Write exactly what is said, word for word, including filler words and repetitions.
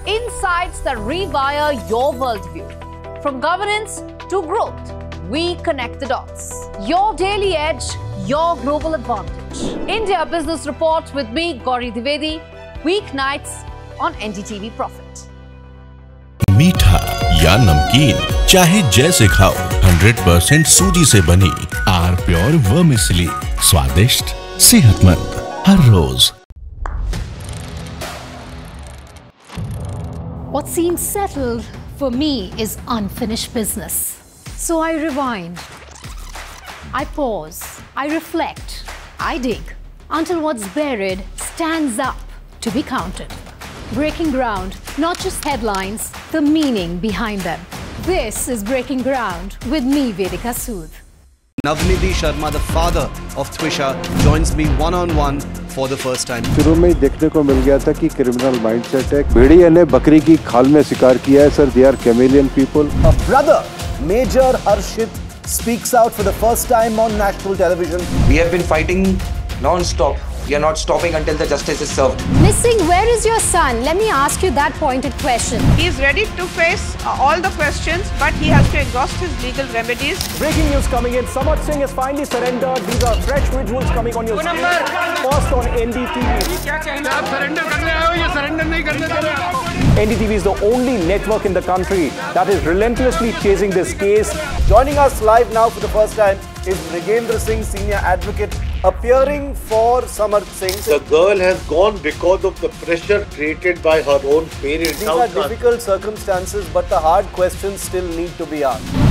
Insights that rewire your worldview. From governance to growth, we connect the dots. Your daily edge, your global advantage. India Business Report with me, Gauri Dwivedi, weeknights on N D T V Profit. मीठा या नमकीन, चाहे जैसे खाओ, hundred percent सूजी से बनी are pure vermicelli, स्वादिष्ट, सेहतमंद हर रोज। What seems settled for me is unfinished business. So I rewind, I pause, I reflect, I dig until what's buried stands up to be counted. Breaking ground, not just headlines, the meaning behind them. This is Breaking Ground with me, Vedika Sood. Navnidhi Sharma, the father of Twisha, joins me one-on-one for the first time. शुरू में ही देखने को मिल गया था कि criminal mindset है। भेड़िए ने बकरी की खाल में शिकार किया है sir. They are chameleon people. A brother, Major Harshit, speaks out for the first time on national television. We have been fighting non-stop. We are not stopping until the justice is served. Missing, where is your son? Let me ask you that pointed question. He is ready to face uh, all the questions, but he has to exhaust his legal remedies. Breaking news coming in. Samarth Singh has finally surrendered. These are fresh visuals coming on your screen. First on N D T V. N D T V is the only network in the country that is relentlessly chasing this case. Joining us live now for the first time is Mrigendra Singh, senior advocate, appearing for Samarth Singh. The girl has gone because of the pressure created by her own parents. These are difficult circumstances, but the hard questions still need to be asked.